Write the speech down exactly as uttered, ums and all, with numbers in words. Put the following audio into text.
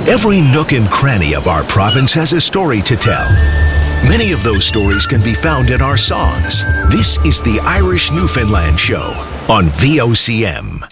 Every nook and cranny of our province has a story to tell. Many of those stories can be found in our songs. This is the Irish Newfoundland Show on V O C M.